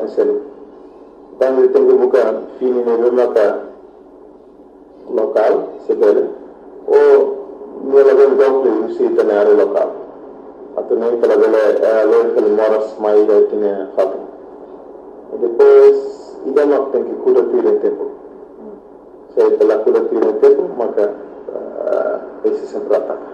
essere quando tengo buka fini ne maka local sebele o nella del doppio si tenere local atto noi per la local moras mai da tine fatto e depois idama tem que cura tudo tempo se pela cura tudo tempo maka esse sempre ataca